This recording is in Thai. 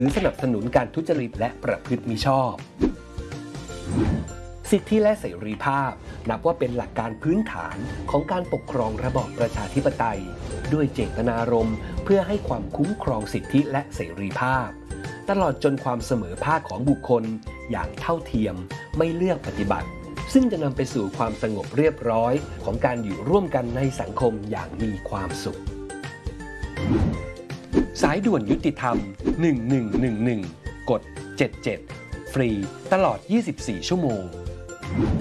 หรือสนับสนุนการทุจริตและประพฤติมิชอบสิทธิและเสรีภาพนับว่าเป็นหลักการพื้นฐานของการปกครองระบอบประชาธิปไตยด้วยเจตนารมณ์เพื่อให้ความคุ้มครองสิทธิและเสรีภาพตลอดจนความเสมอภาคของบุคคลอย่างเท่าเทียมไม่เลือกปฏิบัติซึ่งจะนำไปสู่ความสงบเรียบร้อยของการอยู่ร่วมกันในสังคมอย่างมีความสุขสายด่วนยุติธรรม1111กด77ฟรีตลอด24ชั่วโมง